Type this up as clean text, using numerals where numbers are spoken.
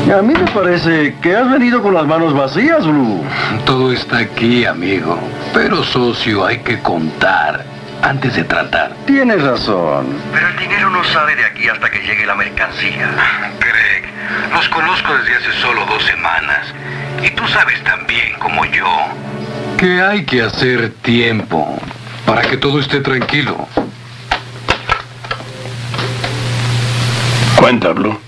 A mí me parece que has venido con las manos vacías, Blue. Todo está aquí, amigo. Pero, socio, hay que contar antes de tratar. Tienes razón. Pero el dinero no sale de aquí hasta que llegue la mercancía. Greg, los conozco desde hace solo 2 semanas. Y tú sabes tan bien como yo que hay que hacer tiempo para que todo esté tranquilo. Cuenta, Blue.